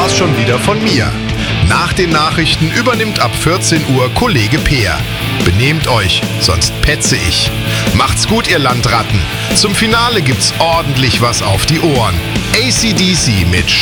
war's schon wieder von mir. Nach den Nachrichten übernimmt ab 14 Uhr Kollege Peer. Benehmt euch, sonst petze ich. Macht's gut, ihr Landratten. Zum Finale gibt's ordentlich was auf die Ohren. AC/DC mit